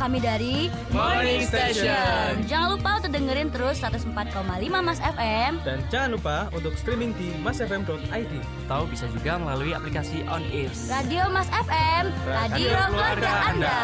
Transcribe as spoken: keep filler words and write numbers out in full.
kami dari Morning Station. Jangan lupa untuk dengerin terus seratus empat koma lima Mas F M. Dan jangan lupa untuk streaming di masfm dot i d. Tahu bisa juga melalui aplikasi On Ears. Radio Mas F M, radio, radio keluarga Anda.